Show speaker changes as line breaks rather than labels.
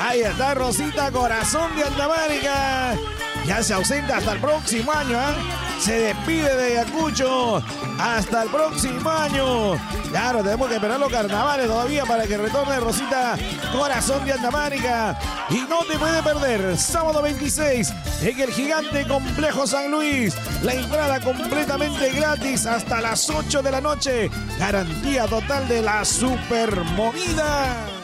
Ahí está Rosita Corazón de Andamárica. Ya se ausenta hasta el próximo año, ¿eh? Se despide de Ayacucho hasta el próximo año. Claro, tenemos que esperar los carnavales todavía para que retorne Rosita Corazón de Andamárica. Y no te puedes perder, sábado 26, en el gigante Complejo San Luis. La entrada completamente gratis hasta las 8 de la noche. Garantía total de la super movida.